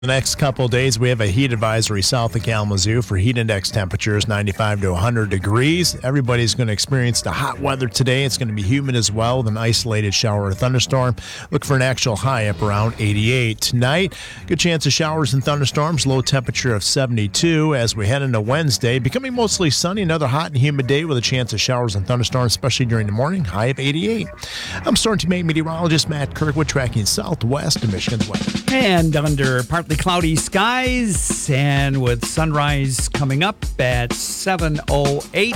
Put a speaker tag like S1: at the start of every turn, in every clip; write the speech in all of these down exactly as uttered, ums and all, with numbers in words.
S1: The next couple of days, we have a heat advisory south of Kalamazoo for heat index temperatures, ninety-five to one hundred degrees. Everybody's going to experience the hot weather today. It's going to be humid as well with an isolated shower or thunderstorm. Look for an actual high up around eighty-eight. Tonight, good chance of showers and thunderstorms, low temperature of seventy-two. As we head into Wednesday, becoming mostly sunny, another hot and humid day with a chance of showers and thunderstorms, especially during the morning, high of eighty-eight. I'm Storm Team eight meteorologist Matt Kirkwood tracking southwest of Michigan's weather.
S2: And under partly cloudy skies and with sunrise coming up at seven oh eight.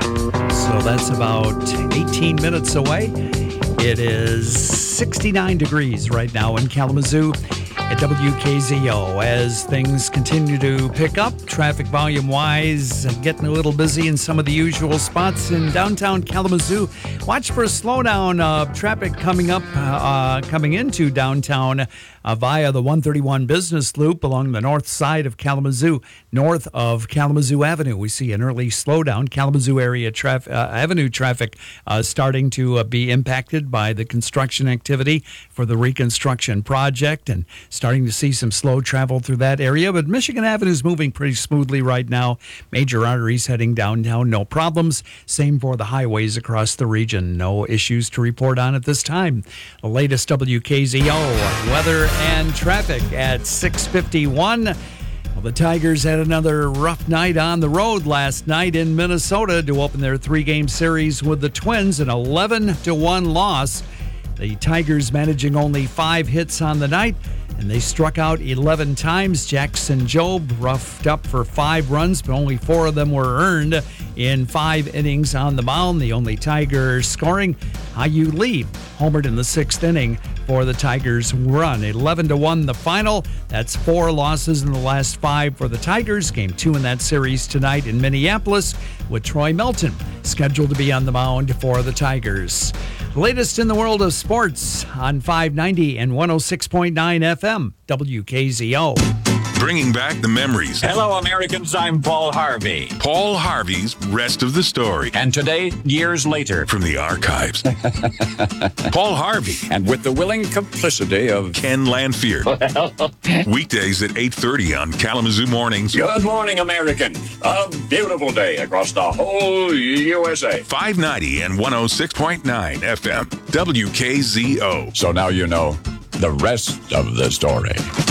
S2: So that's about eighteen minutes away. It is sixty-nine degrees right now in Kalamazoo at W K Z O. As things continue to pick up, traffic volume-wise, getting a little busy in some of the usual spots in downtown Kalamazoo. Watch for a slowdown of traffic coming up, uh, coming into downtown uh, via the one thirty-one Business Loop along the north side of Kalamazoo, north of Kalamazoo Avenue. We see an early slowdown. Kalamazoo area traf- uh, Avenue traffic uh, starting to uh, be impacted by the construction activity for the reconstruction project, and starting to see some slow travel through that area. But Michigan Avenue is moving pretty smoothly right now. Major arteries heading downtown, no problems. Same for the highways across the region. No issues to report on at this time. The latest W K Z O weather and traffic at six fifty-one. Well, the Tigers had another rough night on the road last night in Minnesota to open their three-game series with the Twins, an eleven to one loss. The Tigers managing only five hits on the night, and they struck out eleven times. Jackson Jobe roughed up for five runs, but only four of them were earned in five innings on the mound. The only Tiger scoring, Hyu Lee, homered in the sixth inning for the Tigers' run. eleven to one the final. That's four losses in the last five for the Tigers. Game two in that series tonight in Minneapolis with Troy Melton scheduled to be on the mound for the Tigers. Latest in the world of sports on five ninety and one oh six point nine F M, W K Z O.
S3: Bringing back the memories.
S4: Hello, Americans. I'm Paul Harvey.
S3: Paul Harvey's Rest of the Story.
S4: And today, years later,
S3: from the archives. Paul Harvey.
S4: And with the willing complicity of
S3: Ken Lanfear. Weekdays at eight thirty on Kalamazoo Mornings.
S4: Good morning, American. A beautiful day across the whole U S A.
S3: five ninety and one oh six point nine F M, W K Z O.
S4: So now you know the rest of the story.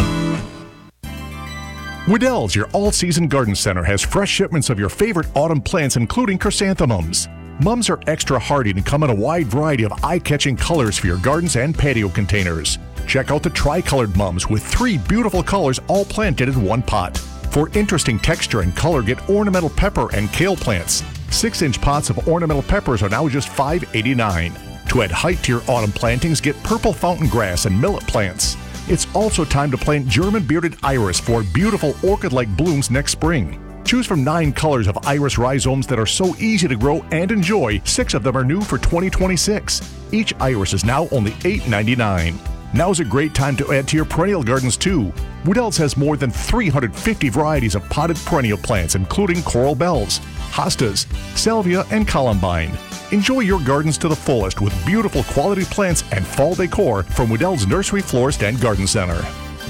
S5: Wedel's, your all-season garden center, has fresh shipments of your favorite autumn plants, including chrysanthemums. Mums are extra hardy and come in a wide variety of eye-catching colors for your gardens and patio containers. Check out the tri-colored mums with three beautiful colors all planted in one pot. For interesting texture and color, get ornamental pepper and kale plants. Six-inch pots of ornamental peppers are now just five eighty-nine. To add height to your autumn plantings, get purple fountain grass and millet plants. It's also time to plant German bearded iris for beautiful orchid-like blooms next spring. Choose from nine colors of iris rhizomes that are so easy to grow and enjoy. Six of them are new for twenty twenty-six. Each iris is now only eight ninety-nine. Now's a great time to add to your perennial gardens too. Wedel's has more than three hundred fifty varieties of potted perennial plants, including coral bells, hostas, salvia, and columbine. Enjoy your gardens to the fullest with beautiful quality plants and fall decor from Wedel's Nursery, Florist, and Garden Center.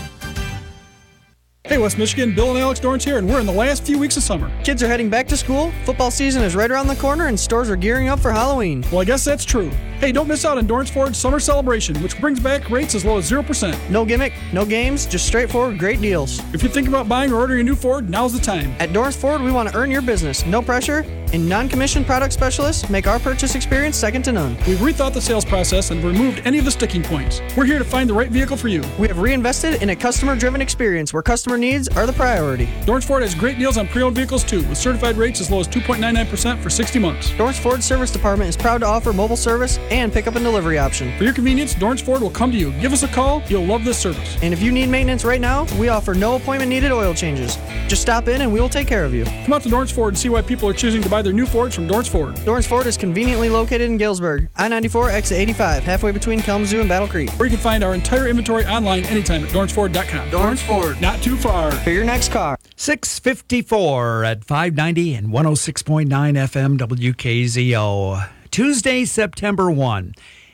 S6: Hey West Michigan, Bill and Alex Dorrance here, and we're in the last few weeks of summer.
S7: Kids are heading back to school, football season is right around the corner, and stores are gearing up for Halloween.
S6: Well, I guess that's true. Hey, don't miss out on Dorrance Ford's Summer Celebration, which brings back rates as low as zero percent.
S7: No gimmick, no games, just straightforward great deals.
S6: If you're thinking about buying or ordering a new Ford, now's the time.
S7: At Dorrance Ford, we want to earn your business. No pressure, and non-commissioned product specialists make our purchase experience second to none.
S6: We've rethought the sales process and removed any of the sticking points. We're here to find the right vehicle for you.
S7: We have reinvested in a customer-driven experience where customer needs are the priority.
S6: Dorrance Ford has great deals on pre-owned vehicles too, with certified rates as low as two point nine nine percent for sixty months.
S7: Dorrance Ford Service Department is proud to offer mobile service and pickup and delivery option.
S6: For your convenience, Dorrance Ford will come to you. Give us a call. You'll love this service.
S7: And if you need maintenance right now, we offer no appointment needed oil changes. Just stop in and we will take care of you.
S6: Come out to Dorrance Ford and see why people are choosing to buy their new Fords from Dorrance Ford.
S7: Dorrance Ford is conveniently located in Galesburg, I ninety-four, exit eighty-five, halfway between Kalamazoo and Battle Creek.
S6: Or you can find our entire inventory online anytime at dorrance ford dot com.
S7: Dorrance Ford.
S6: Not too far.
S7: For your next car.
S2: six fifty-four at five ninety and one oh six point nine F M W K Z O. Tuesday, September first.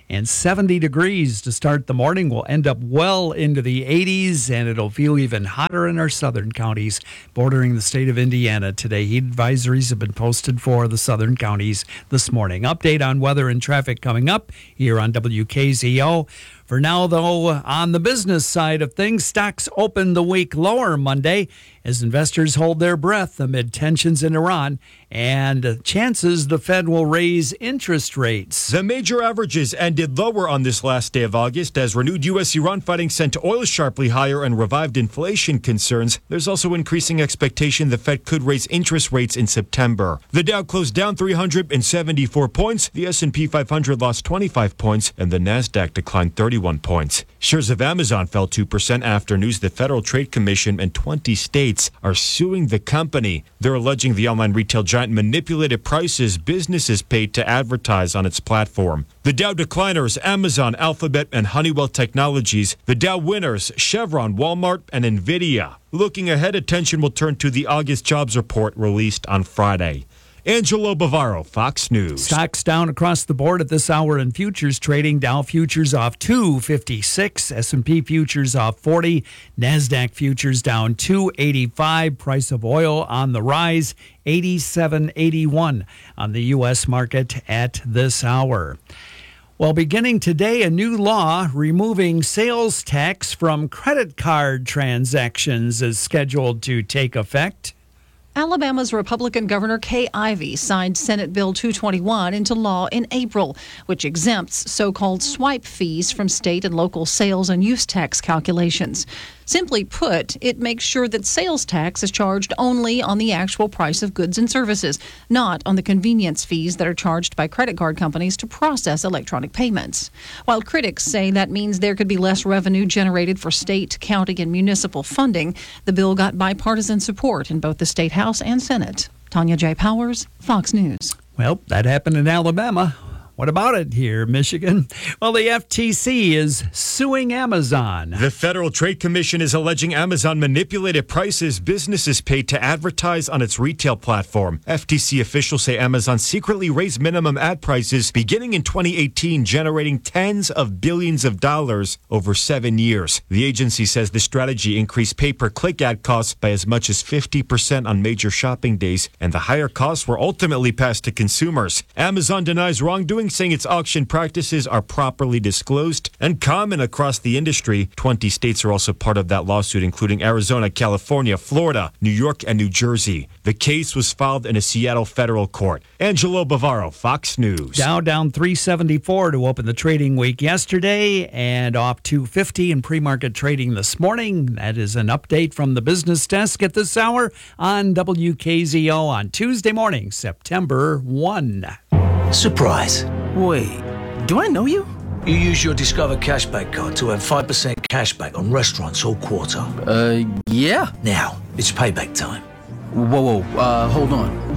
S2: and seventy degrees to start the morning. We'll end up well into the eighties, and it'll feel even hotter in our southern counties bordering the state of Indiana today. Heat advisories have been posted for the southern counties this morning. Update on weather and traffic coming up here on W K Z O. For now, though, on the business side of things, stocks opened the week lower Monday as investors hold their breath amid tensions in Iran and chances the Fed will raise interest rates.
S8: The major averages ended lower on this last day of August as renewed U S Iran fighting sent oil sharply higher and revived inflation concerns. There's also increasing expectation the Fed could raise interest rates in September. The Dow closed down three hundred seventy-four points, the S and P five hundred lost twenty-five points, and the Nasdaq declined thirty-one points. Shares of Amazon fell two percent after news the Federal Trade Commission and twenty states are suing the company. They're alleging the online retail giant manipulated prices businesses paid to advertise on its platform. The Dow decliners, Amazon, Alphabet, and Honeywell Technologies. The Dow winners, Chevron, Walmart, and NVIDIA. Looking ahead, attention will turn to the August jobs report released on Friday. Angelo Bavaro, Fox News.
S2: Stocks down across the board at this hour in futures trading. Dow futures off two fifty-six, S and P futures off forty, Nasdaq futures down two eighty-five. Price of oil on the rise, eighty-seven eighty-one on the U S market at this hour. Well, beginning today, a new law removing sales tax from credit card transactions is scheduled to take effect.
S9: Alabama's Republican Governor Kay Ivey signed Senate Bill two twenty-one into law in April, which exempts so-called swipe fees from state and local sales and use tax calculations. Simply put, it makes sure that sales tax is charged only on the actual price of goods and services, not on the convenience fees that are charged by credit card companies to process electronic payments. While critics say that means there could be less revenue generated for state, county, and municipal funding, the bill got bipartisan support in both the State House and Senate. Tanya J. Powers, Fox News.
S2: Well, that happened in Alabama. What about it here, Michigan? Well, the F T C is suing Amazon.
S8: The Federal Trade Commission is alleging Amazon manipulated prices businesses paid to advertise on its retail platform. F T C officials say Amazon secretly raised minimum ad prices beginning in twenty eighteen, generating tens of billions of dollars over seven years. The agency says the strategy increased pay-per-click ad costs by as much as fifty percent on major shopping days, and the higher costs were ultimately passed to consumers. Amazon denies wrongdoing, saying its auction practices are properly disclosed and common across the industry. twenty states are also part of that lawsuit, including Arizona, California, Florida, New York, and New Jersey. The case was filed in a Seattle federal court. Angelo Bavaro, Fox News.
S2: Dow down three seventy-four to open the trading week yesterday and off two fifty in pre-market trading this morning. That is an update from the business desk at this hour on W K Z O on Tuesday morning, September first.
S10: Surprise. Wait, do I know you? You use your Discover Cashback card to earn five percent cashback on restaurants all quarter.
S11: Uh, yeah.
S10: Now, it's payback time.
S11: Whoa, whoa, uh, hold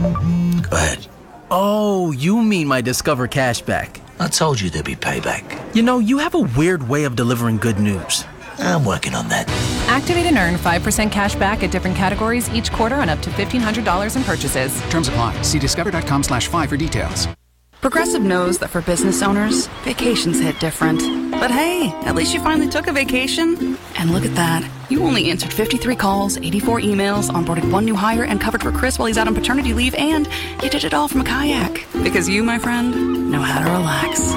S11: on.
S10: Go ahead.
S11: Oh, you mean my Discover Cashback.
S10: I told you there'd be payback.
S11: You know, you have a weird way of delivering good news.
S10: I'm working on that.
S12: Activate and earn five percent cash back at different categories each quarter on up to fifteen hundred dollars in purchases.
S13: Terms apply. See discover.com slash five for details.
S14: Progressive knows that for business owners, vacations hit different. But hey, at least you finally took a vacation. And look at that. You only answered fifty-three calls, eighty-four emails, onboarded one new hire, and covered for Chris while he's out on paternity leave, and you did it all from a kayak. Because you, my friend, know how to relax.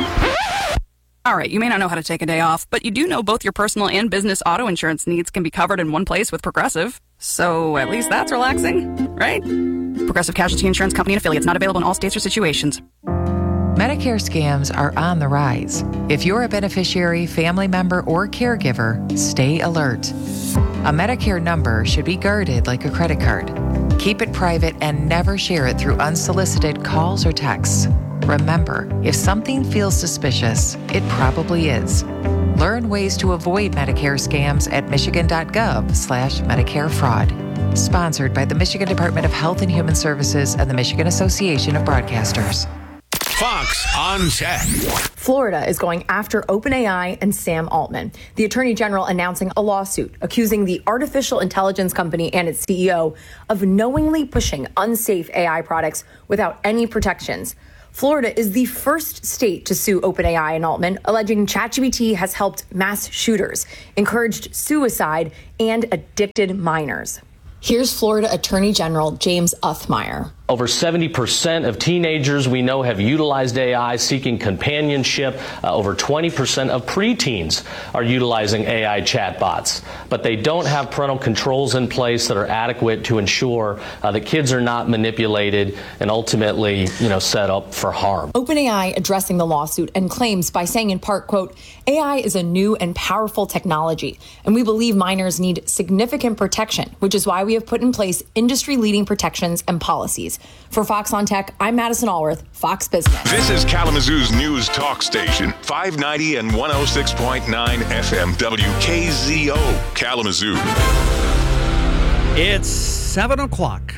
S14: All right, you may not know how to take a day off, but you do know both your personal and business auto insurance needs can be covered in one place with Progressive. So at least that's relaxing, right? Progressive Casualty Insurance Company and affiliates, not available in all states or situations.
S15: Medicare scams are on the rise. If you're a beneficiary, family member, or caregiver, stay alert. A Medicare number should be guarded like a credit card. Keep it private and never share it through unsolicited calls or texts. Remember, if something feels suspicious, it probably is. Learn ways to avoid Medicare scams at michigan.gov slash Medicare fraud. Sponsored by the Michigan Department of Health and Human Services and the Michigan Association of Broadcasters.
S16: Fox on Tech.
S17: Florida is going after OpenAI and Sam Altman. The Attorney General announcing a lawsuit accusing the artificial intelligence company and its C E O of knowingly pushing unsafe A I products without any protections. Florida is the first state to sue OpenAI and Altman, alleging ChatGPT has helped mass shooters, encouraged suicide, and addicted minors. Here's Florida Attorney General James Uthmeier.
S18: Over seventy percent of teenagers we know have utilized A I seeking companionship. Uh, over twenty percent of preteens are utilizing A I chatbots, but they don't have parental controls in place that are adequate to ensure uh, that kids are not manipulated and ultimately, you know, set up for harm.
S17: OpenAI addressing the lawsuit and claims by saying in part, quote, A I is a new and powerful technology, and we believe minors need significant protection, which is why we have put in place industry-leading protections and policies. For Fox on Tech, I'm Madison Allworth, Fox Business.
S3: This is Kalamazoo's news talk station, five ninety and one oh six point nine F M W K Z O, Kalamazoo.
S2: It's seven o'clock.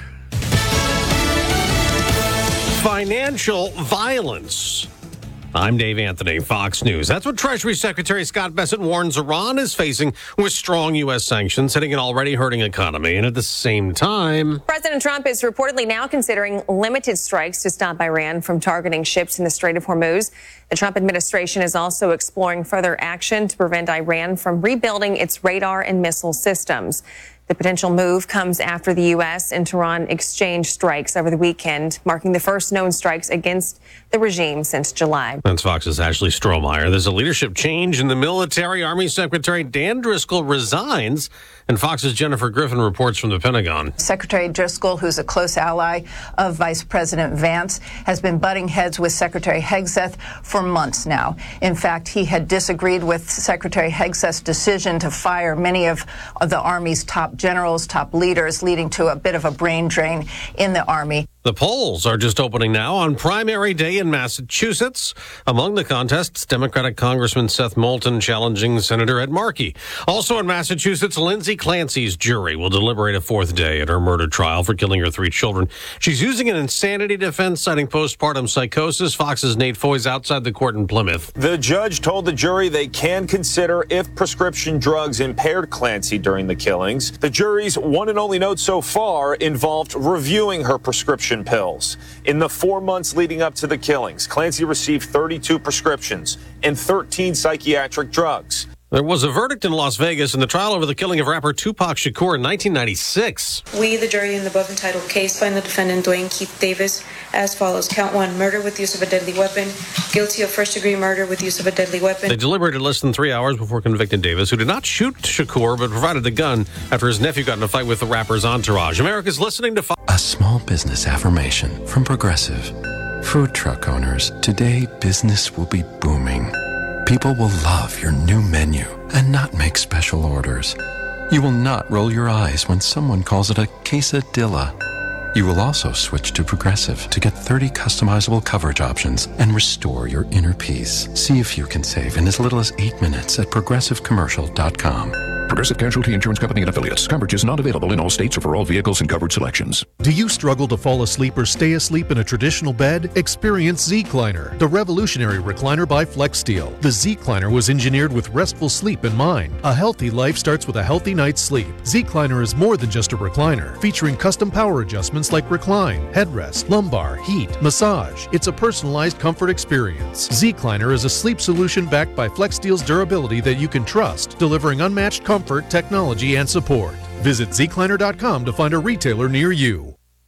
S19: Financial violence. I'm Dave Anthony, Fox News. That's what Treasury Secretary Scott Bessent warns Iran is facing with strong U S sanctions hitting an already hurting economy. And at the same time,
S20: President Trump is reportedly now considering limited strikes to stop Iran from targeting ships in the Strait of Hormuz. The Trump administration is also exploring further action to prevent Iran from rebuilding its radar and missile systems. The potential move comes after the U S and Tehran exchanged strikes over the weekend, marking the first known strikes against the regime since July.
S19: That's Fox's Ashley Strohmeyer. There's a leadership change in the military. Army Secretary Dan Driscoll resigns, and Fox's Jennifer Griffin reports from the Pentagon.
S21: Secretary Driscoll, who's a close ally of Vice President Vance, has been butting heads with Secretary Hegseth for months now. In fact, he had disagreed with Secretary Hegseth's decision to fire many of the Army's top generals, top leaders, leading to a bit of a brain drain in the Army.
S19: The polls are just opening now on primary day in Massachusetts. Among the contests, Democratic Congressman Seth Moulton challenging Senator Ed Markey. Also in Massachusetts, Lindsay Clancy's jury will deliberate a fourth day at her murder trial for killing her three children. She's using an insanity defense citing postpartum psychosis. Fox's Nate Foy's outside the court in Plymouth.
S22: The judge told the jury they can consider if prescription drugs impaired Clancy during the killings. The jury's one and only note so far involved reviewing her prescription pills. In the four months leading up to the killings, Clancy received thirty-two prescriptions and thirteen psychiatric drugs.
S19: There was a verdict in Las Vegas in the trial over the killing of rapper Tupac Shakur in nineteen ninety-six.
S23: We, the jury in the above entitled case, find the defendant Dwayne Keith Davis as follows. Count one, murder with use of a deadly weapon. Guilty of first-degree murder with use of a deadly weapon.
S19: They deliberated less than three hours before convicting Davis, who did not shoot Shakur but provided the gun after his nephew got in a fight with the rapper's entourage. America's listening to Fox.
S24: A small business affirmation from Progressive. Food truck owners, today business will be booming. People will love your new menu and not make special orders. You will not roll your eyes when someone calls it a quesadilla. You will also switch to Progressive to get thirty customizable coverage options and restore your inner peace. See if you can save in as little as eight minutes at progressive commercial dot com.
S5: Progressive Casualty Insurance Company and Affiliates. Coverage is not available in all states or for all vehicles and coverage selections.
S25: Do you struggle to fall asleep or stay asleep in a traditional bed? Experience Zecliner, the revolutionary recliner by FlexSteel. The Zecliner was engineered with restful sleep in mind. A healthy life starts with a healthy night's sleep. Zecliner is more than just a recliner, featuring custom power adjustments like recline, headrest, lumbar, heat, massage. It's a personalized comfort experience. Zecliner is a sleep solution backed by FlexSteel's durability that you can trust, delivering unmatched comfort Comfort, technology, and support. Visit Zecliner dot com to find a retailer near you.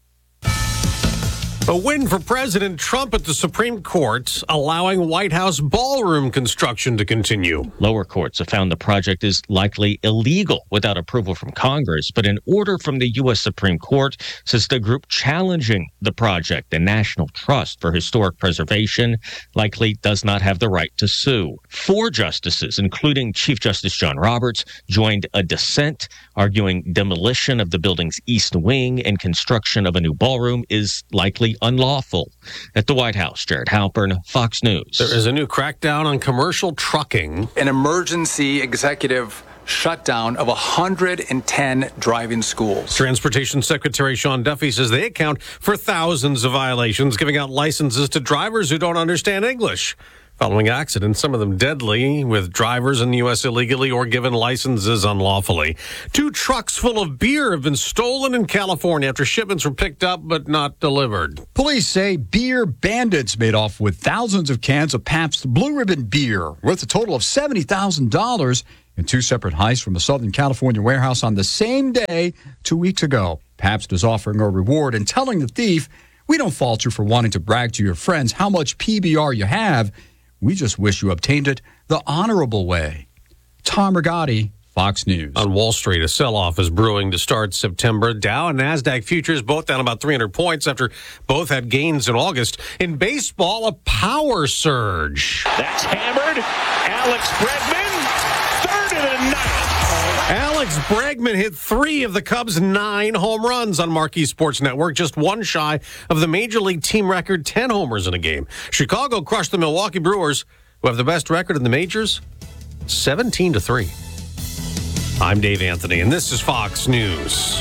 S19: A win for President Trump at the Supreme Court, allowing White House ballroom construction to continue.
S26: Lower courts have found the project is likely illegal without approval from Congress, but an order from the U S Supreme Court says the group challenging the project, the National Trust for Historic Preservation, likely does not have the right to sue. Four justices, including Chief Justice John Roberts, joined a dissent, arguing demolition of the building's east wing and construction of a new ballroom is likely unlawful. At the White House, Jared Halpern, Fox News.
S19: There is a new crackdown on commercial trucking.
S13: An emergency executive shutdown of one hundred ten driving schools.
S19: Transportation Secretary Sean Duffy says they account for thousands of violations, giving out licenses to drivers who don't understand English. following accidents, some of them deadly, with drivers in the U S illegally or given licenses unlawfully. Two trucks full of beer have been stolen in California after shipments were picked up but not delivered.
S1: Police say beer bandits made off with thousands of cans of Pabst Blue Ribbon beer worth a total of seventy thousand dollars in two separate heists from a Southern California warehouse on the same day two weeks ago. Pabst is offering a reward and telling the thief, "We don't fault you for wanting to brag to your friends how much P B R you have. We just wish you obtained it the honorable way." Tom Rigotti, Fox News.
S19: On Wall Street, a sell-off is brewing to start September. Dow and NASDAQ futures both down about three hundred points after both had gains in August. In baseball, a power surge.
S16: That's hammered. Alex Bregman, third of the night.
S19: Alex Bregman hit three of the Cubs' nine home runs on Marquee Sports Network, just one shy of the Major League team record, ten homers in a game. Chicago crushed the Milwaukee Brewers, who have the best record in the majors, seventeen to three. I'm Dave Anthony, and this is Fox News.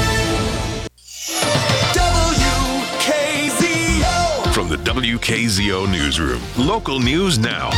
S3: W K Z O. From the W K Z O Newsroom, local news now.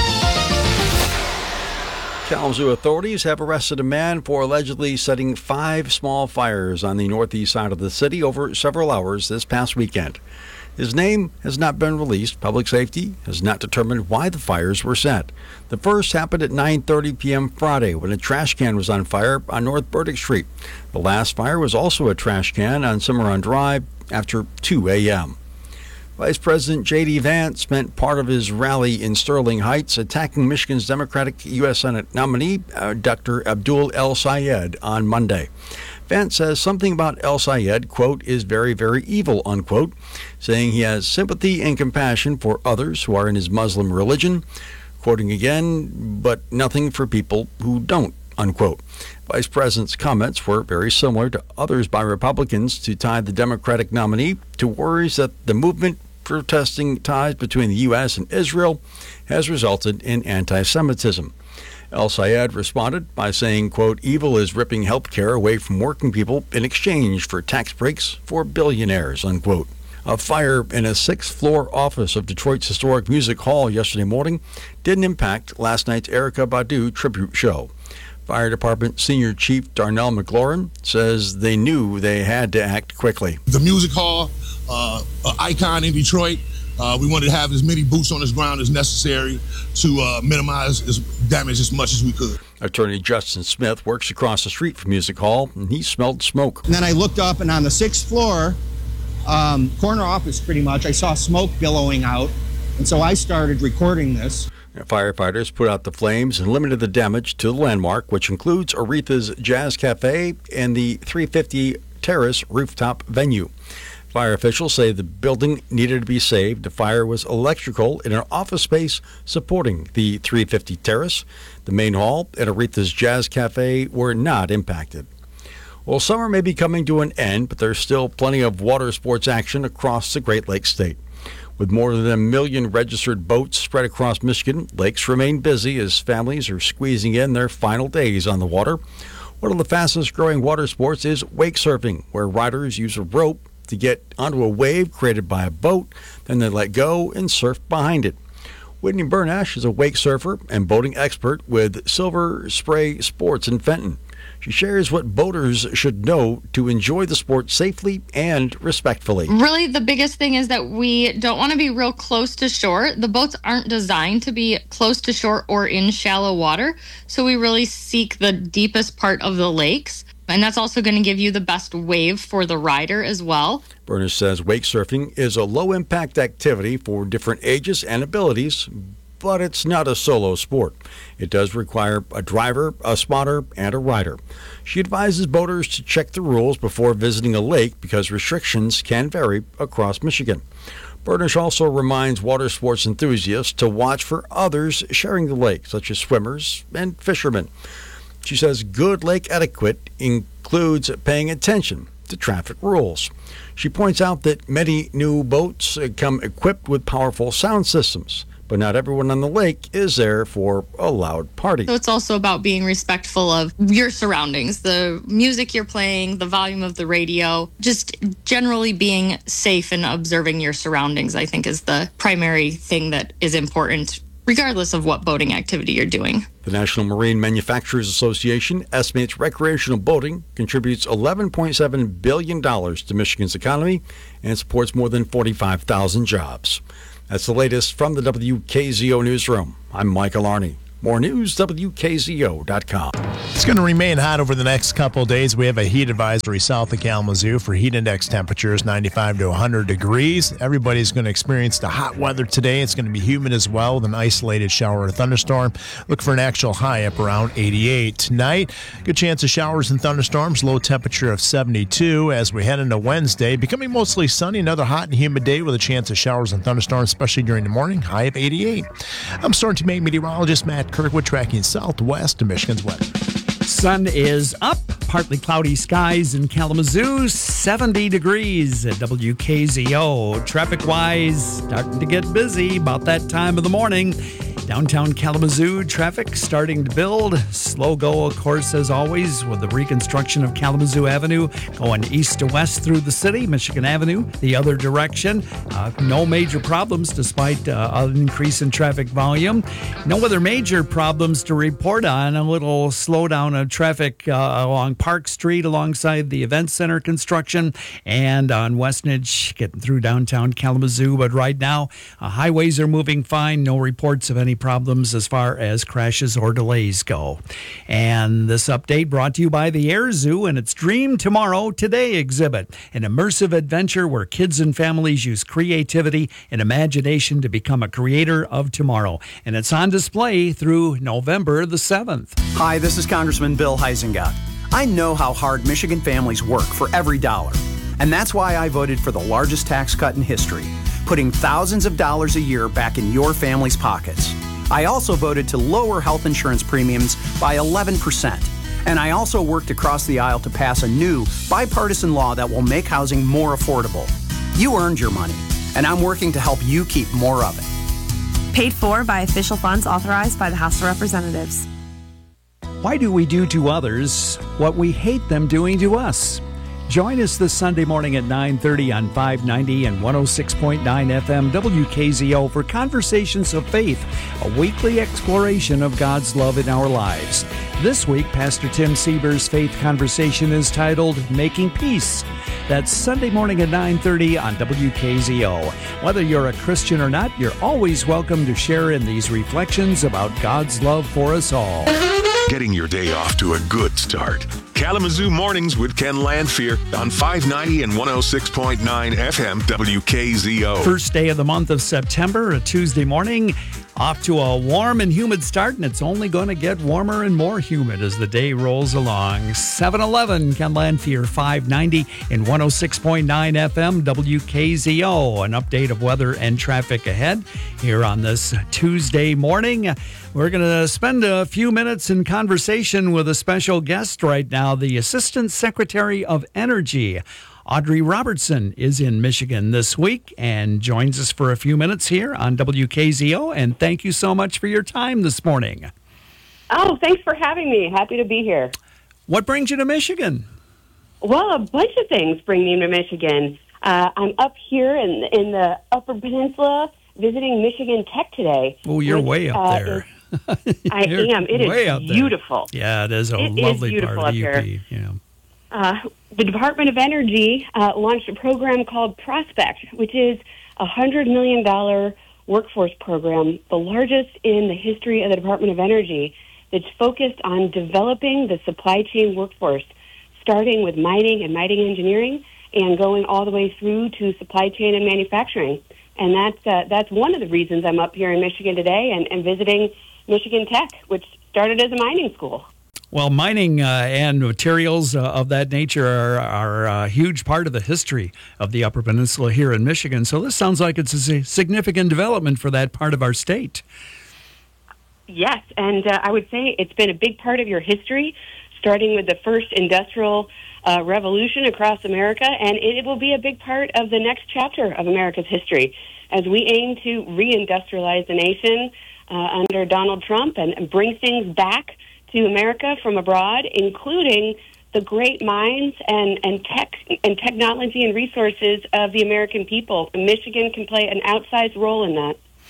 S4: Kalamazoo authorities have arrested a man for allegedly setting five small fires on the northeast side of the city over several hours this past weekend. His name has not been released. Public safety has not determined why the fires were set. The first happened at nine thirty p.m. Friday when a trash can was on fire on North Burdick Street. The last fire was also a trash can on Cimarron Drive after two a.m. Vice President J D. Vance spent part of his rally in Sterling Heights attacking Michigan's Democratic U S Senate nominee, uh, Doctor Abdul El-Sayed, on Monday. Vance says something about El-Sayed, quote, is very, very evil, unquote, saying he has sympathy and compassion for others who are in his Muslim religion, quoting again, but nothing for people who don't, unquote. Vice President's comments were very similar to others by Republicans to tie the Democratic nominee to worries that the movement protesting ties between the U S and Israel has resulted in anti-Semitism. El-Sayed responded by saying, quote, evil is ripping health care away from working people in exchange for tax breaks for billionaires, unquote. A fire in a sixth-floor office of Detroit's historic Music Hall yesterday morning didn't impact last night's Erykah Badu tribute show. Fire Department Senior Chief Darnell McLaurin says they knew they had to act quickly.
S6: The Music Hall, uh, an icon in Detroit. Uh, we wanted to have as many boots on the ground as necessary to uh, minimize as damage as much as we could.
S4: Attorney Justin Smith works across the street from Music Hall, and he smelled smoke.
S7: And then I looked up, and on the sixth floor, um, corner office pretty much, I saw smoke billowing out, and so I started recording this.
S4: Firefighters put out the flames and limited the damage to the landmark, which includes Aretha's Jazz Cafe and the three fifty Terrace rooftop venue. Fire officials say the building needed to be saved. The fire was electrical in an office space supporting the three fifty Terrace. The main hall and Aretha's Jazz Cafe were not impacted. Well, summer may be coming to an end, but there's still plenty of water sports action across the Great Lakes state. With more than a million registered boats spread across Michigan, lakes remain busy as families are squeezing in their final days on the water. One of the fastest growing water sports is wake surfing, where riders use a rope to get onto a wave created by a boat, then they let go and surf behind it. Whitney Bernash is a wake surfer and boating expert with Silver Spray Sports in Fenton. She shares what boaters should know to enjoy the sport safely and respectfully.
S8: Really, the biggest thing is that we don't want to be real close to shore. The boats aren't designed to be close to shore or in shallow water, so we really seek the deepest part of the lakes. And that's also going to give you the best wave for the rider as well.
S4: Bernice says wake surfing is a low-impact activity for different ages and abilities, but it's not a solo sport. It does require a driver, a spotter, and a rider. She advises boaters to check the rules before visiting a lake because restrictions can vary across Michigan. Bernish also reminds water sports enthusiasts to watch for others sharing the lake, such as swimmers and fishermen. She says good lake etiquette includes paying attention to traffic rules. She points out that many new boats come equipped with powerful sound systems, but not everyone on the lake is there for a loud party.
S8: So it's also about being respectful of your surroundings, the music you're playing, the volume of the radio, just generally being safe and observing your surroundings, I think, is the primary thing that is important regardless of what boating activity you're doing.
S4: The National Marine Manufacturers Association estimates recreational boating contributes eleven point seven billion dollars to Michigan's economy and supports more than forty-five thousand jobs. That's the latest from the W K Z O Newsroom. I'm Michael Arney. More news, W K Z O dot com.
S9: It's going to remain hot over the next couple of days. We have a heat advisory south of Kalamazoo for heat index temperatures, ninety-five to one hundred degrees. Everybody's going to experience the hot weather today. It's going to be humid as well with an isolated shower or thunderstorm. Look for an actual high up around eighty-eight. Tonight, good chance of showers and thunderstorms, low temperature of seventy-two. As we head into Wednesday, becoming mostly sunny, another hot and humid day with a chance of showers and thunderstorms, especially during the morning, high of eighty-eight. I'm Storm Team eight meteorologist Matt Kirkwood tracking southwest to Michigan's weather.
S2: Sun is up, partly cloudy skies in Kalamazoo, seventy degrees at W K Z O. Traffic-wise, starting to get busy about that time of the morning. Downtown Kalamazoo, traffic starting to build. Slow go, of course, as always, with the reconstruction of Kalamazoo Avenue going east to west through the city. Michigan Avenue, the other direction. Uh, no major problems despite uh, an increase in traffic volume. No other major problems to report on. A little slowdown of traffic uh, along Park Street alongside the Event Center construction and on Westnedge getting through downtown Kalamazoo. But right now, uh, highways are moving fine. No reports of any problems as far as crashes or delays go. And this update brought to you by the Air Zoo and its Dream Tomorrow Today exhibit, an immersive adventure where kids and families use creativity and imagination to become a creator of tomorrow. And it's on display through November the seventh.
S10: Hi, this is Congressman Bill Huizenga. I know how hard Michigan families work for every dollar. And that's why I voted for the largest tax cut in history, putting thousands of dollars a year back in your family's pockets. I also voted to lower health insurance premiums by eleven percent. And I also worked across the aisle to pass a new bipartisan law that will make housing more affordable. You earned your money, and I'm working to help you keep more of it.
S11: Paid for by official funds authorized by the House of Representatives.
S2: Why do we do to others what we hate them doing to us? Join us this Sunday morning at nine thirty on five ninety and one oh six point nine F M W K Z O for Conversations of Faith, a weekly exploration of God's love in our lives. This week, Pastor Tim Sieber's faith conversation is titled Making Peace. That's Sunday morning at nine thirty on W K Z O. Whether you're a Christian or not, you're always welcome to share in these reflections about God's love for us all.
S3: Getting your day off to a good start. Kalamazoo Mornings with Ken Landfear on five ninety and one oh six point nine F M W K Z O.
S2: First day of the month of September, a Tuesday morning. Off to a warm and humid start, and it's only going to get warmer and more humid as the day rolls along. seven eleven, Ken Landfear, five ninety and one oh six point nine F M W K Z O. An update of weather and traffic ahead here on this Tuesday morning. We're going to spend a few minutes in conversation with a special guest right now, the Assistant Secretary of Energy. Audrey Robertson is in Michigan this week and joins us for a few minutes here on W K Z O. And thank you so much for your time this morning.
S12: Oh, thanks for having me. Happy to be here.
S2: What brings you to Michigan?
S12: Well, a bunch of things bring me to Michigan. Uh, I'm up here in, in the Upper Peninsula visiting Michigan Tech today.
S2: Oh, you're
S12: which,
S2: way up
S12: uh,
S2: there.
S12: Is, I am. It is beautiful.
S2: Yeah, it is a
S12: it
S2: lovely
S12: is
S2: part of the U P. Yeah.
S12: Uh, the Department of Energy uh, launched a program called Prospect, which is a one hundred million dollars workforce program, the largest in the history of the Department of Energy, that's focused on developing the supply chain workforce, starting with mining and mining engineering and going all the way through to supply chain and manufacturing. And that's, uh, that's one of the reasons I'm up here in Michigan today and, and visiting Michigan Tech, which started as a mining school.
S2: Well, mining uh, and materials uh, of that nature are, are a huge part of the history of the Upper Peninsula here in Michigan. So this sounds like it's a significant development for that part of our state.
S12: Yes, and uh, I would say it's been a big part of your history, starting with the first industrial uh, revolution across America, and it will be a big part of the next chapter of America's history as we aim to reindustrialize the nation uh, under Donald Trump and, and bring things back to America from abroad, including the great minds and, and tech and technology and resources of the American people. And Michigan can play an outsized role in that.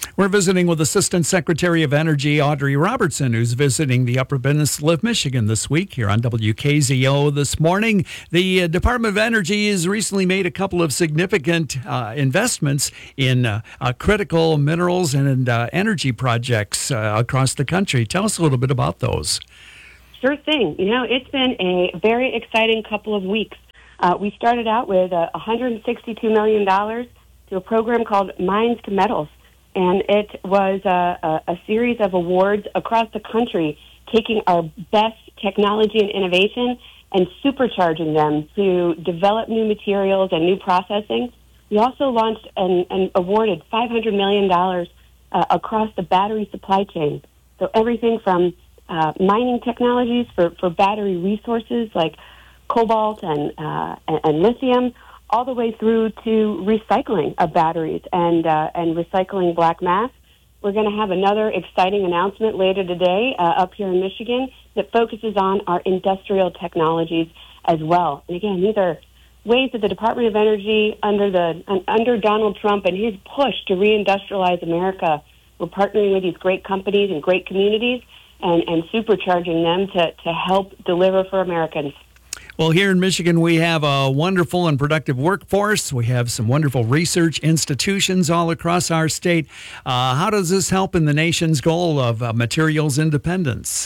S2: We're visiting with Assistant Secretary of Energy Audrey Robertson, who's visiting the Upper Peninsula of Michigan this week here on W K Z O this morning. The uh, Department of Energy has recently made a couple of significant uh, investments in uh, uh, critical minerals and uh, energy projects uh, across the country. Tell us a little bit about those.
S12: Sure thing. You know, it's been a very exciting couple of weeks. Uh, we started out with uh, one hundred sixty-two million dollars to a program called Mines to Metals. And it was a, a, a series of awards across the country, taking our best technology and innovation and supercharging them to develop new materials and new processing. We also launched and, and awarded five hundred million dollars uh, across the battery supply chain. So everything from uh, mining technologies for, for battery resources like cobalt and, uh, and, and lithium, all the way through to recycling of batteries and uh, and recycling black mass. We're going to have another exciting announcement later today uh, up here in Michigan that focuses on our industrial technologies as well. And again, these are ways that the Department of Energy, under the uh, under Donald Trump and his push to reindustrialize America, we're partnering with these great companies and great communities and, and supercharging them to, to help deliver for Americans.
S2: Well, here in Michigan, we have a wonderful and productive workforce. We have some wonderful research institutions all across our state. Uh, how does this help in the nation's goal of uh, materials independence?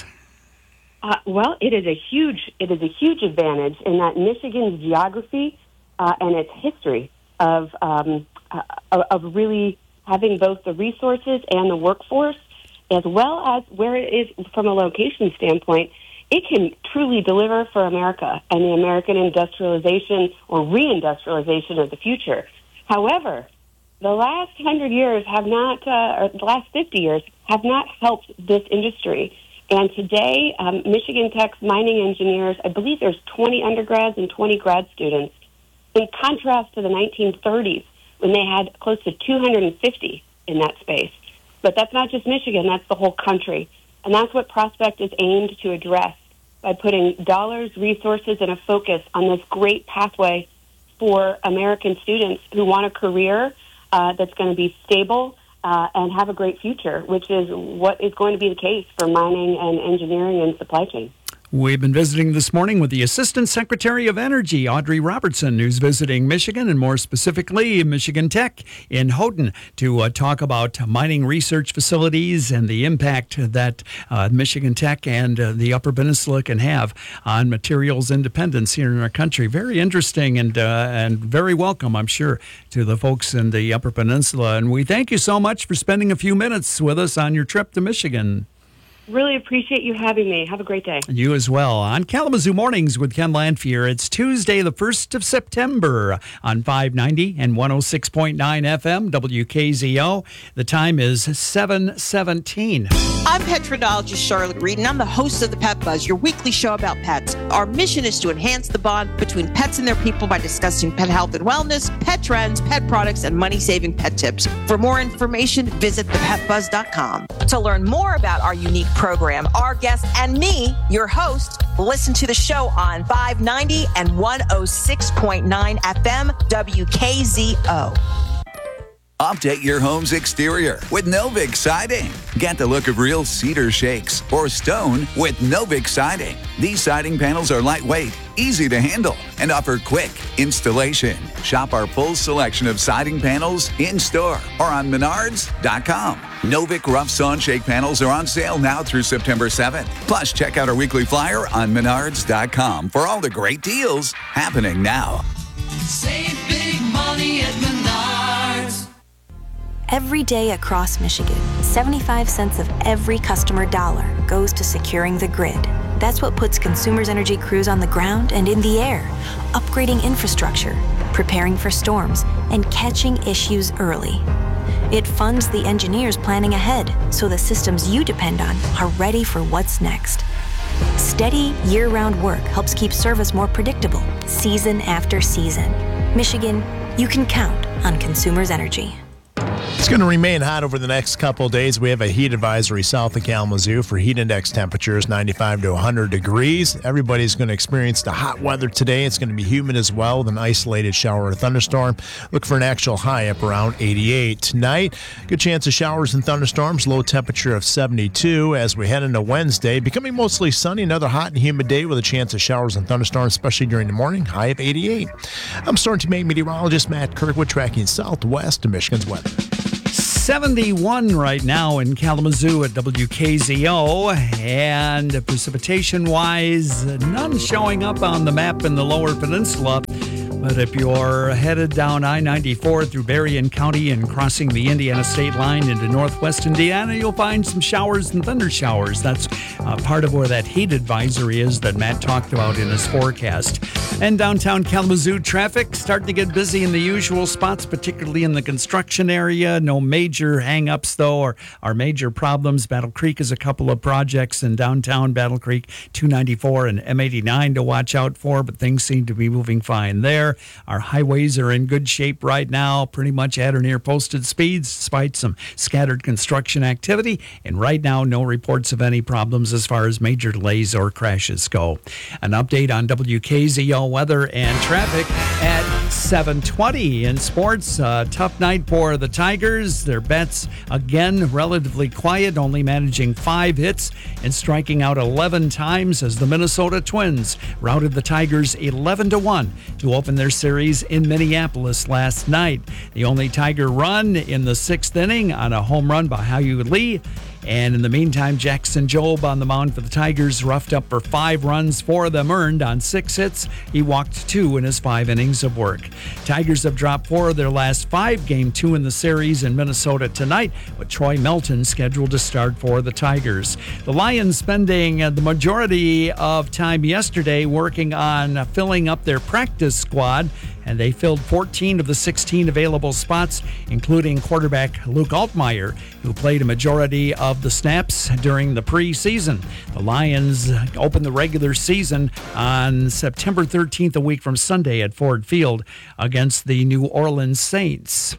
S12: Uh, well, it is a huge it is a huge advantage in that Michigan's geography uh, and its history of um, uh, of really having both the resources and the workforce, as well as where it is from a location standpoint. It can truly deliver for America and the American industrialization or reindustrialization of the future. However, the last hundred years have not, uh, or the last fifty years have not helped this industry. And today, um, Michigan Tech's mining engineers, I believe there's twenty undergrads and twenty grad students, in contrast to the nineteen thirties when they had close to two hundred fifty in that space. But that's not just Michigan, that's the whole country. And that's what Prospect is aimed to address by putting dollars, resources, and a focus on this great pathway for American students who want a career uh, that's going to be stable uh, and have a great future, which is what is going to be the case for mining and engineering and supply chain.
S2: We've been visiting this morning with the Assistant Secretary of Energy, Audrey Robertson, who's visiting Michigan and more specifically Michigan Tech in Houghton to uh, talk about mining research facilities and the impact that uh, Michigan Tech and uh, the Upper Peninsula can have on materials independence here in our country. Very interesting and uh, and very welcome, I'm sure, to the folks in the Upper Peninsula. And we thank you so much for spending a few minutes with us on your trip to Michigan.
S12: Really appreciate you having me. Have a great day.
S2: You as well. On Kalamazoo Mornings with Ken Lanfear, it's Tuesday, the first of September on five ninety and one oh six point nine F M, W K Z O. The time is seven seventeen.
S14: I'm petrologist Charlotte Reed, and I'm the host of the Pet Buzz, your weekly show about pets. Our mission is to enhance the bond between pets and their people by discussing pet health and wellness, pet trends, pet products, and money-saving pet tips. For more information, visit the pet buzz dot com. To learn more about our unique program, our guests, and me, your host, listen to the show on five ninety and one oh six point nine F M, W K Z O.
S15: Update your home's exterior with Novik Siding. Get the look of real cedar shakes or stone with Novik Siding. These siding panels are lightweight, easy to handle, and offer quick installation. Shop our full selection of siding panels in-store or on menards dot com. Novik Rough Sawn Shake panels are on sale now through September seventh. Plus, check out our weekly flyer on menards dot com for all the great deals happening now.
S17: Save big money at Menards.
S11: Every day across Michigan, seventy-five cents of every customer dollar goes to securing the grid. That's what puts Consumers Energy crews on the ground and in the air, upgrading infrastructure, preparing for storms, and catching issues early. It funds the engineers planning ahead so the systems you depend on are ready for what's next. Steady, year-round work helps keep service more predictable, season after season. Michigan, you can count on Consumers Energy.
S9: It's going to remain hot over the next couple of days. We have a heat advisory south of Kalamazoo for heat index temperatures, ninety-five to one hundred degrees. Everybody's going to experience the hot weather today. It's going to be humid as well with an isolated shower or thunderstorm. Look for an actual high up around eighty-eight. Tonight, good chance of showers and thunderstorms, low temperature of seventy-two. As we head into Wednesday, becoming mostly sunny, another hot and humid day with a chance of showers and thunderstorms, especially during the morning, high of eighty-eight. I'm Storm Team eight meteorologist Matt Kirkwood tracking southwest of Michigan's weather.
S2: seventy-one right now in Kalamazoo at W K Z O, and precipitation-wise, none showing up on the map in the lower peninsula. But if you're headed down I ninety-four through Berrien County and crossing the Indiana state line into northwest Indiana, you'll find some showers and thunder showers. That's uh, part of where that heat advisory is that Matt talked about in his forecast. And downtown Kalamazoo traffic starting to get busy in the usual spots, particularly in the construction area. No major hang-ups, though, or, or major problems. Battle Creek is a couple of projects in downtown Battle Creek, two ninety-four and M eighty-nine to watch out for, but things seem to be moving fine there. Our highways are in good shape right now, pretty much at or near posted speeds, despite some scattered construction activity. And right now, no reports of any problems as far as major delays or crashes go. An update on W K Z O weather and traffic at seven twenty. In sports, a tough night for the Tigers. Their bets, again, relatively quiet, only managing five hits and striking out eleven times as the Minnesota Twins routed the Tigers eleven to one to open their series in Minneapolis last night. The only Tiger run in the sixth inning on a home run by Hyu Lee. And in the meantime, Jackson Jobe on the mound for the Tigers roughed up for five runs, four of them earned on six hits. He walked two in his five innings of work. Tigers have dropped four of their last five, game two in the series in Minnesota tonight, with Troy Melton scheduled to start for the Tigers. The Lions spending the majority of time yesterday working on filling up their practice squad, and they filled fourteen of the sixteen available spots, including quarterback Luke Altmaier, who played a majority of the snaps during the preseason. The Lions opened the regular season on September thirteenth, a week from Sunday at Ford Field against the New Orleans Saints.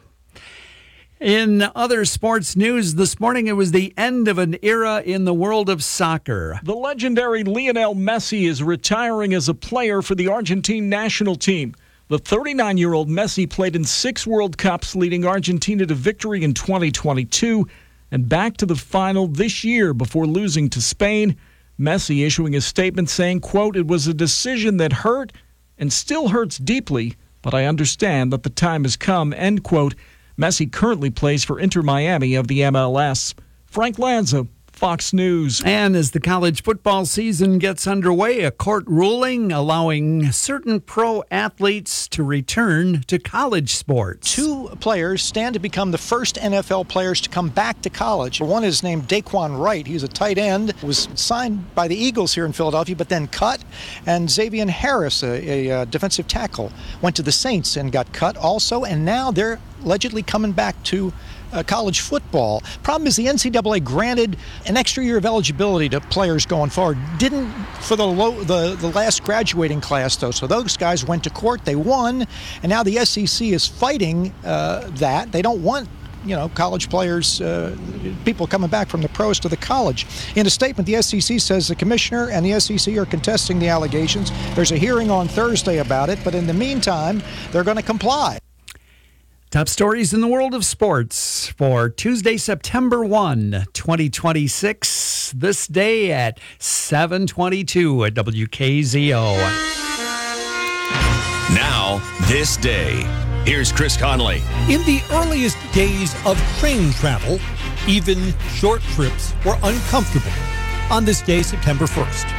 S2: In other sports news this morning, it was the end of an era in the world of soccer.
S18: The legendary Lionel Messi is retiring as a player for the Argentine national team. The thirty-nine-year-old Messi played in six World Cups, leading Argentina to victory in twenty twenty-two and back to the final this year before losing to Spain. Messi issuing a statement saying, quote, "It was a decision that hurt and still hurts deeply, but I understand that the time has come," end quote. Messi currently plays for Inter Miami of the M L S. Frank Lanza, Fox News.
S2: And as the college football season gets underway, a court ruling allowing certain pro athletes to return to college sports.
S7: Two players stand to become the first N F L players to come back to college. One is named Daquan Wright. He's a tight end, was signed by the Eagles here in Philadelphia, but then cut. And Xavier Harris, a, a, a defensive tackle, went to the Saints and got cut also. And now they're allegedly coming back to Uh, college football. Problem is the N C double A granted an extra year of eligibility to players going forward. Didn't for the low, the, the last graduating class, though. So those guys went to court. They won. And now the S E C is fighting uh, that. They don't want you know, college players, uh, people coming back from the pros to the college. In a statement, the S E C says the commissioner and the S E C are contesting the allegations. There's a hearing on Thursday about it, but in the meantime, they're going to comply.
S2: Top stories in the world of sports for Tuesday, September first, twenty twenty-six. This day at seven twenty-two at W K Z O.
S20: Now, this day. Here's Chris Conley.
S21: In the earliest days of train travel, even short trips were uncomfortable. On this day, September first.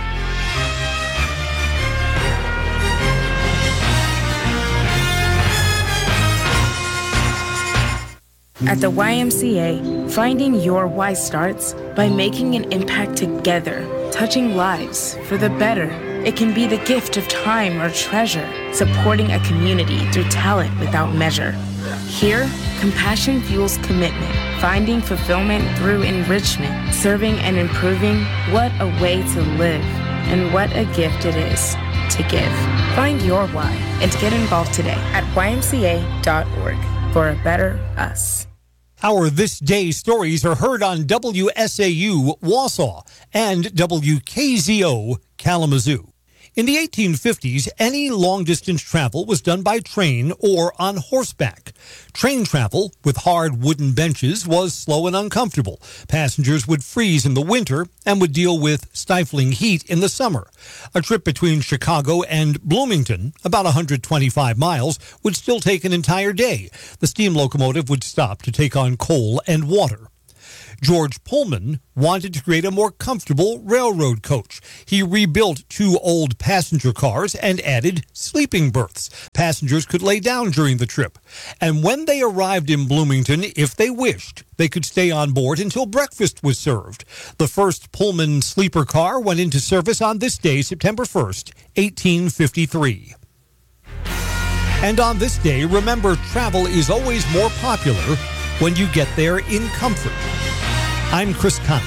S22: At the Y M C A, finding your why starts by making an impact together, touching lives for the better. It can be the gift of time or treasure, supporting a community through talent without measure. Here, compassion fuels commitment, finding fulfillment through enrichment, serving and improving. What a way to live, and what a gift it is to give. Find your why and get involved today at Y M C A dot org for a better us.
S21: Our This Day stories are heard on W S A U Wausau and W K Z O Kalamazoo. In the eighteen fifties, any long-distance travel was done by train or on horseback. Train travel with hard wooden benches was slow and uncomfortable. Passengers would freeze in the winter and would deal with stifling heat in the summer. A trip between Chicago and Bloomington, about one hundred twenty-five miles, would still take an entire day. The steam locomotive would stop to take on coal and water. George Pullman wanted to create a more comfortable railroad coach. He rebuilt two old passenger cars and added sleeping berths. Passengers could lay down during the trip. And when they arrived in Bloomington, if they wished, they could stay on board until breakfast was served. The first Pullman sleeper car went into service on this day, September first, eighteen fifty-three. And on this day, remember, travel is always more popular when you get there in comfort. I'm Chris Conley.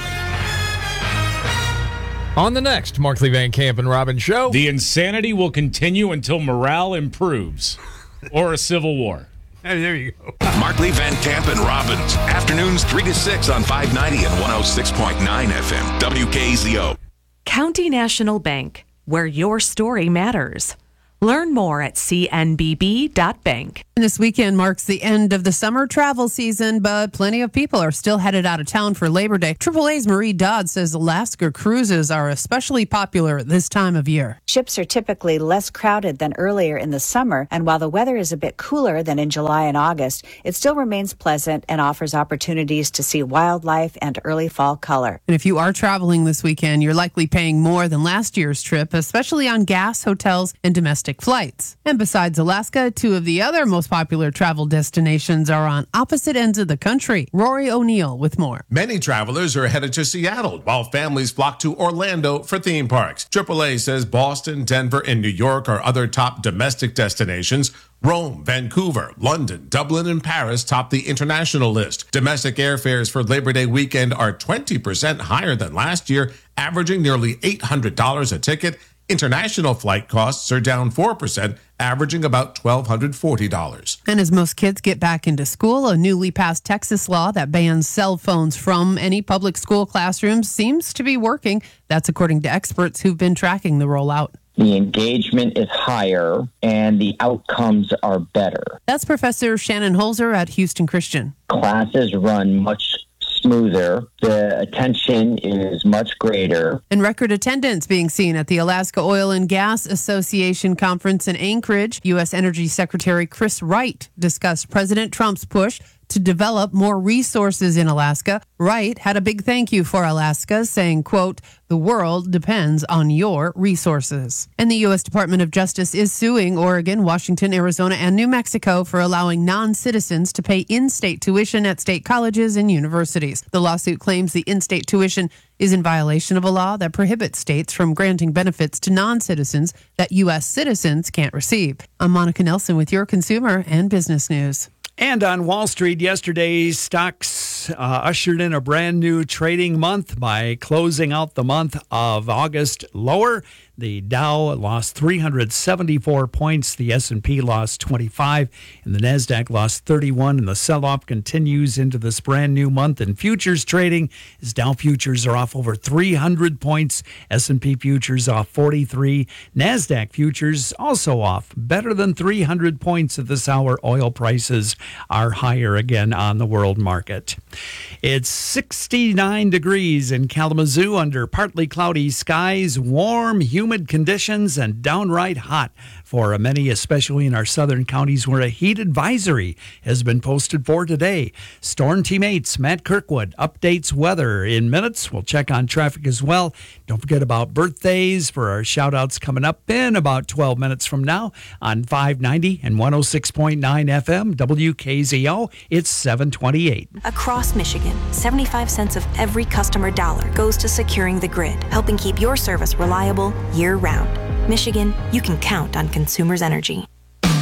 S5: On the next Markley Van Camp and Robin show,
S13: the insanity will continue until morale improves or a civil war.
S5: Hey, there you go.
S3: Markley, Van Camp, and Robbins. Afternoons three to six on five ninety and one oh six point nine F M. W K Z O.
S23: County National Bank, where your story matters. Learn more at c n b b dot bank.
S24: This weekend marks the end of the summer travel season, but plenty of people are still headed out of town for Labor Day. Triple A's Marie Dodd says Alaska cruises are especially popular at this time of year.
S25: Ships are typically less crowded than earlier in the summer, and while the weather is a bit cooler than in July and August, it still remains pleasant and offers opportunities to see wildlife and early fall color.
S24: And if you are traveling this weekend, you're likely paying more than last year's trip, especially on gas, hotels, and domestic flights. And besides Alaska, two of the other most popular travel destinations are on opposite ends of the country. Rory O'Neill with more.
S26: Many travelers are headed to Seattle, while families flock to Orlando for theme parks. triple A says Boston, Denver, and New York are other top domestic destinations. Rome, Vancouver, London, Dublin, and Paris top the international list. Domestic airfares for Labor Day weekend are twenty percent higher than last year, averaging nearly eight hundred dollars a ticket. International flight costs are down four percent, averaging about one thousand two hundred forty dollars.
S24: And as most kids get back into school, a newly passed Texas law that bans cell phones from any public school classrooms seems to be working. That's according to experts who've been tracking the rollout.
S27: The engagement is higher and the outcomes are better.
S24: That's Professor Shannon Holzer at Houston Christian.
S27: Classes run much smoother. The attention is much greater.
S24: And record attendance being seen at the Alaska Oil and Gas Association conference in Anchorage. U S Energy Secretary Chris Wright discussed President Trump's push to develop more resources in Alaska. Wright had a big thank you for Alaska, saying, quote, "The world depends on your resources." And the U S Department of Justice is suing Oregon, Washington, Arizona, and New Mexico for allowing non-citizens to pay in-state tuition at state colleges and universities. The lawsuit claims the in-state tuition is in violation of a law that prohibits states from granting benefits to non-citizens that U S citizens can't receive. I'm Monica Nelson with your consumer and business news.
S2: And on Wall Street yesterday, stocks uh, ushered in a brand new trading month by closing out the month of August lower. The Dow lost three hundred seventy-four points. The S and P lost twenty-five, and the Nasdaq lost thirty-one. And the sell-off continues into this brand new month in futures trading, as Dow futures are off over three hundred points. S and P futures off forty-three. Nasdaq futures also off better than three hundred points at this hour. Oil prices are higher again on the world market. It's sixty-nine degrees in Kalamazoo under partly cloudy skies, warm, humid conditions, and downright hot for many, especially in our southern counties where a heat advisory has been posted for today. Storm teammates Matt Kirkwood updates weather in minutes. We'll check on traffic as well. Don't forget about birthdays for our shout-outs coming up in about twelve minutes from now on five ninety and one oh six point nine F M W K Z O. It's seven twenty-eight.
S11: Across Michigan, seventy-five cents of every customer dollar goes to securing the grid, helping keep your service reliable year-round. Michigan, you can count on Consumers Energy.